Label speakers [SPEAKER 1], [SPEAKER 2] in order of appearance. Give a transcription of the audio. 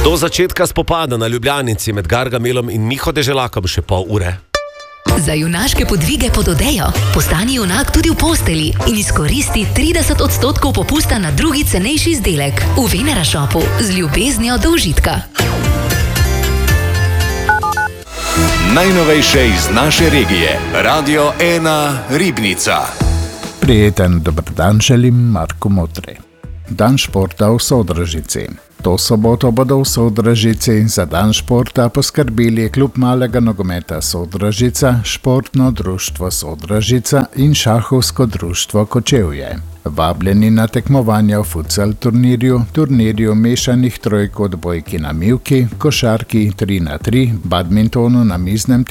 [SPEAKER 1] Do začetka spopada na Ljubljanici med Gargamelom in Miho Deželakom še pol ure.
[SPEAKER 2] Za junaške podvige pod odejo postani junak tudi v posteli in izkoristi 30% popusta na drugi cenejši izdelek v Venera Shopu z ljubeznijo do užitka.
[SPEAKER 3] Najnovejše iz naše regije. Radio 1 Ribnica.
[SPEAKER 4] Prijeten dober dan želim Marko Motre. Dan športa v Sodražici. To soboto bodo v Sodražici za dan športa poskrbeli klub malega nogometa Sodražica, športno društvo Sodražica in šahovsko društvo Kočevje. Vabljeni na tekmovanja v futsal turnirju mešanih trojk odbojki na mivki, košarki 3x3, badmintonu na miznem